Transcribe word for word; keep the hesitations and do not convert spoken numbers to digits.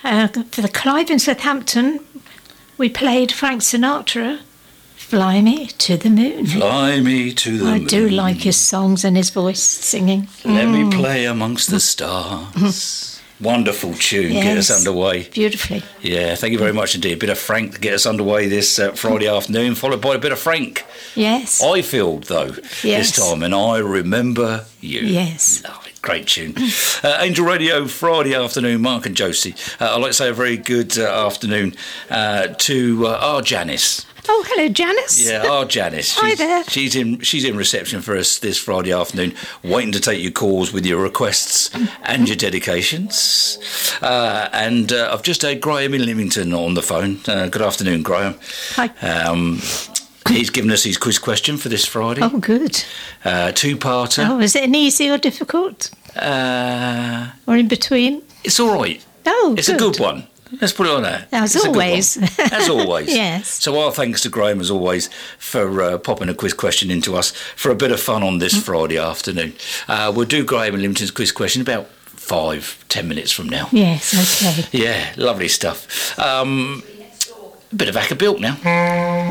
uh, for the Clive in Southampton, we played Frank Sinatra, Fly Me to the Moon. Fly me to the I moon. do like his songs and his voice singing. Let Mm. me play amongst the stars. Wonderful tune. Get us Yes. underway. Beautifully. Yeah, thank you very much indeed. A bit of Frank to get us underway this uh, Friday afternoon, followed by a bit of Frank. Yes. Ifield, though, Yes. this time, and I Remember You. Yes. Love it. Great tune. uh, Angel Radio, Friday afternoon, Mark and Josie. Uh, I'd like to say a very good uh, afternoon uh, to uh, our Janice. Oh, hello, Janice. Yeah, our Janice. Hi She's, there. She's in she's in reception for us this Friday afternoon, waiting to take your calls with your requests and your dedications. Uh, and uh, I've just had Graham in Leamington on the phone. Uh, good afternoon, Graham. Hi. Um, he's given us his quiz question for this Friday. Oh, good. Uh, two-parter. Oh, is it an easy or difficult? Uh, Or in between? it's all right. Oh, It's a good one. Let's put it on that. As It's a good always. one. As always. Yes. So our thanks to Graham, as always, for uh, popping a quiz question into us for a bit of fun on this Friday afternoon. Uh, we'll do Graham and Limpton's quiz question about five, ten minutes from now. Yes, okay. Yeah, lovely stuff. Um, a bit of Acker Built now.